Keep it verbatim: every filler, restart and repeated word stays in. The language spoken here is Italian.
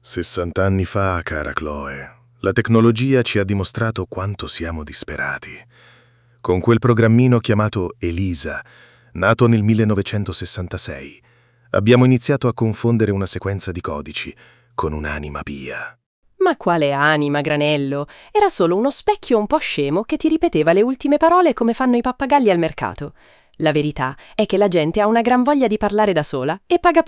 sessanta anni fa, cara Chloe, la tecnologia ci ha dimostrato quanto siamo disperati. Con quel programmino chiamato ELISA, nato nel millenovecentosessantasei, abbiamo iniziato a confondere una sequenza di codici con un'anima pia. Ma quale anima, Granello? Era solo uno specchio un po' scemo che ti ripeteva le ultime parole come fanno i pappagalli al mercato. La verità è che la gente ha una gran voglia di parlare da sola e paga